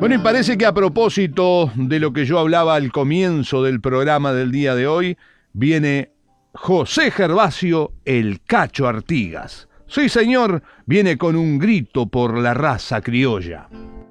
Bueno, y parece que a propósito de lo que yo hablaba al comienzo del programa del día de hoy, viene José Gervasio el Cacho Artigas. Sí, señor, viene con un grito por la raza criolla.